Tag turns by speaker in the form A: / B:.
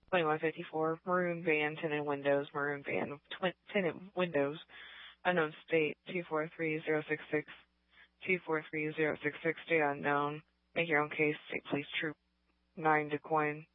A: 2154, maroon van, tinted windows, maroon van, tinted windows, unknown state, 243066, 243066, state unknown. Make your own case, state police troop 9 DeCoin.